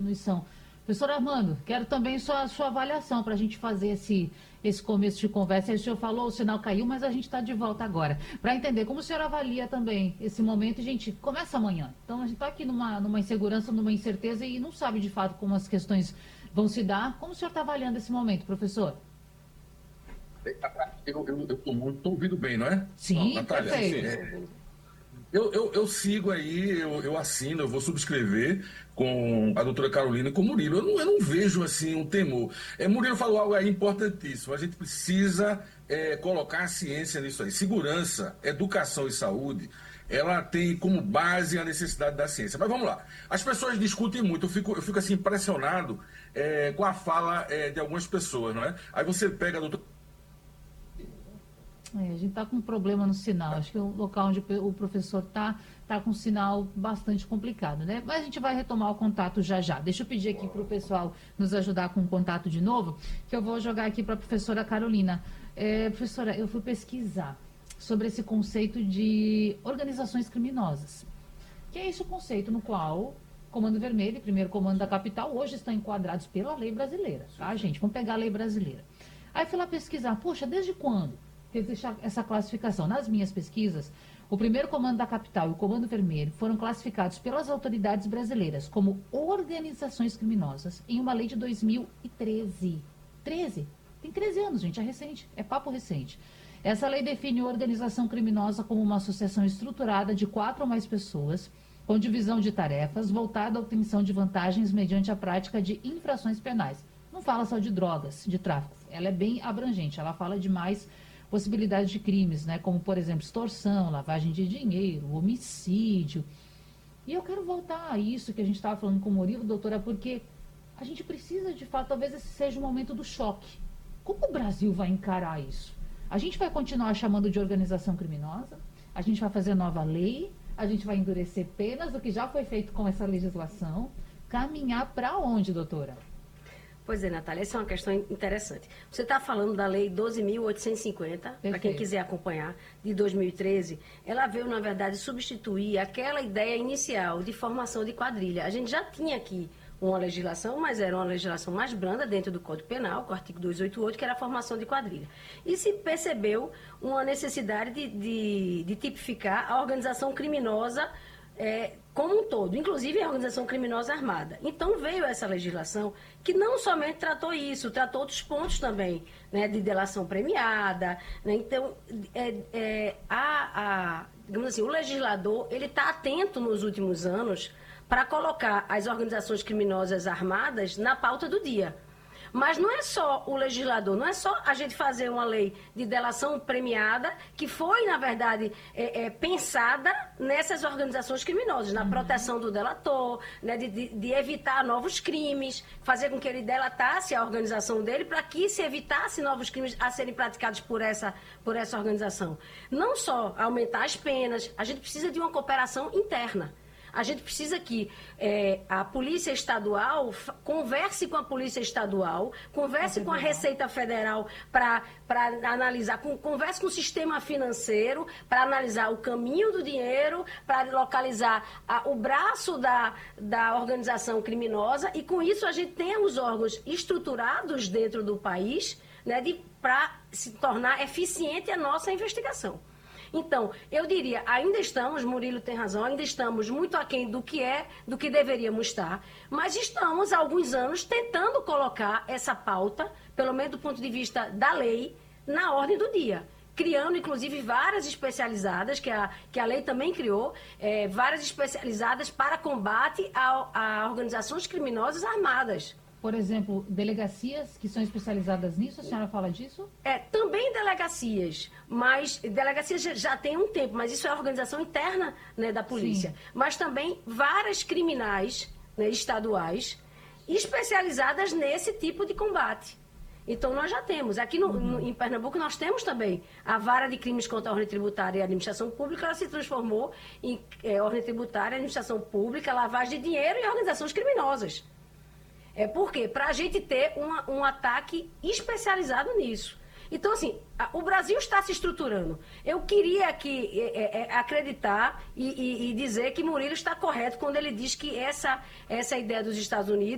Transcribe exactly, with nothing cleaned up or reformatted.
diminuição. Professor Armando, quero também sua, sua avaliação para a gente fazer esse, esse começo de conversa. Aí o senhor falou, o sinal caiu, mas a gente está de volta agora. Para entender como o senhor avalia também esse momento, gente, começa amanhã. Então a gente está aqui numa, numa insegurança, numa incerteza e não sabe de fato como as questões vão se dar. Como o senhor está avaliando esse momento, professor? Eu estou ouvindo bem, não é? Sim, Natália, perfeito. É, eu, eu, eu sigo aí, eu, eu assino, eu vou subscrever com a doutora Carolina e com o Murilo. Eu não, eu não vejo assim um temor. É, Murilo falou algo aí importantíssimo. A gente precisa é, colocar a ciência nisso aí. Segurança, educação e saúde, ela tem como base a necessidade da ciência. Mas vamos lá. As pessoas discutem muito. Eu fico, eu fico assim impressionado é, com a fala é, de algumas pessoas, não é? Aí você pega a doutora... É, a gente está com um problema no sinal. Acho que o local onde o professor está está com um sinal bastante complicado, né? Mas a gente vai retomar o contato já já. Deixa eu pedir aqui para o pessoal nos ajudar com o contato de novo, que eu vou jogar aqui para a professora Carolina. É, professora, eu fui pesquisar sobre esse conceito de organizações criminosas. Que é esse o conceito no qual Comando Vermelho e Primeiro Comando da Capital hoje estão enquadrados pela lei brasileira, tá, gente? Vamos pegar a lei brasileira. Aí fui lá pesquisar, poxa, desde quando teve essa classificação? Nas minhas pesquisas, o Primeiro Comando da Capital e o Comando Vermelho foram classificados pelas autoridades brasileiras como organizações criminosas em uma lei de dois mil e treze. treze? Tem treze anos, gente, é recente, é papo recente. Essa lei define organização criminosa como uma associação estruturada de quatro ou mais pessoas, com divisão de tarefas, voltada à obtenção de vantagens mediante a prática de infrações penais. Não fala só de drogas, de tráfico, ela é bem abrangente, ela fala de mais possibilidades de crimes, né? Como, por exemplo, extorsão, lavagem de dinheiro, homicídio. E eu quero voltar a isso que a gente estava falando com o Murilo, doutora, porque a gente precisa, de fato, talvez esse seja o momento do choque. Como o Brasil vai encarar isso? A gente vai continuar chamando de organização criminosa? A gente vai fazer nova lei? A gente vai endurecer penas, o que já foi feito com essa legislação? Caminhar para onde, doutora? Pois é, Natália, essa é uma questão interessante. Você está falando da Lei doze mil oitocentos e cinquenta, para quem quiser acompanhar, de dois mil e treze. Ela veio, na verdade, substituir aquela ideia inicial de formação de quadrilha. A gente já tinha aqui uma legislação, mas era uma legislação mais branda dentro do Código Penal, com o artigo duzentos e oitenta e oito, que era a formação de quadrilha. E se percebeu uma necessidade de, de, de tipificar a organização criminosa é, como um todo, inclusive a organização criminosa armada. Então veio essa legislação que não somente tratou isso, tratou outros pontos também, né, de delação premiada, né? Então, é, é, a, a, digamos assim, o legislador ele está atento nos últimos anos para colocar as organizações criminosas armadas na pauta do dia. Mas não é só o legislador, não é só a gente fazer uma lei de delação premiada que foi, na verdade, é, é, pensada nessas organizações criminosas, na proteção do delator, né, de, de, de evitar novos crimes, fazer com que ele delatasse a organização dele para que se evitasse novos crimes a serem praticados por essa, por essa organização. Não só aumentar as penas, a gente precisa de uma cooperação interna. A gente precisa que é, a Polícia Estadual converse com a Polícia Estadual, converse com a Receita Federal para analisar, com, converse com o sistema financeiro para analisar o caminho do dinheiro, para localizar a, o braço da, da organização criminosa e, com isso, a gente tem os órgãos estruturados dentro do país, né, para se tornar eficiente a nossa investigação. Então, eu diria, ainda estamos, Murilo tem razão, ainda estamos muito aquém do que é, do que deveríamos estar, mas estamos há alguns anos tentando colocar essa pauta, pelo menos do ponto de vista da lei, na ordem do dia. Criando, inclusive, várias especializadas, que a, que a lei também criou, é, várias especializadas para combate a, a organizações criminosas armadas. Por exemplo, delegacias que são especializadas nisso, a senhora fala disso? É, também delegacias, mas delegacias já, já tem um tempo, mas isso é a organização interna, né, da polícia. Sim. Mas também várias criminais, né, estaduais especializadas nesse tipo de combate. Então, nós já temos. Aqui no, uhum. no, em Pernambuco, nós temos também a vara de crimes contra a ordem tributária e a administração pública. Ela se transformou em é, ordem tributária, administração pública, lavagem de dinheiro e organizações criminosas. É por quê? Para a gente ter uma, um ataque especializado nisso. Então, assim, a, o Brasil está se estruturando. Eu queria aqui é, é, acreditar e, e, e dizer que Murilo está correto quando ele diz que essa, essa ideia dos Estados Unidos